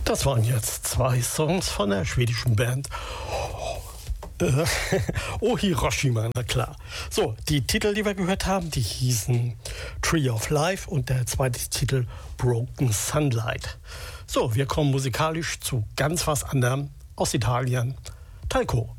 Das waren jetzt zwei Songs von der schwedischen Band Oh Hiroshima, na klar. So, die Titel, die wir gehört haben, die hießen Tree of Life und der zweite Titel Broken Sunlight. So, wir kommen musikalisch zu ganz was anderem aus Italien. Talco.